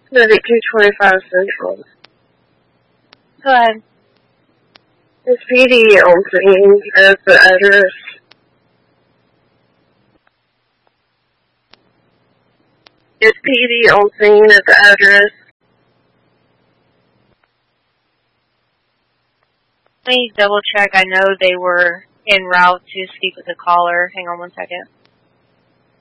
Medic 225 Central. Go ahead. Is PD on scene at the address? Is PD on scene at the address? Let me double check. I know they were en route to speak with the caller. Hang on one second.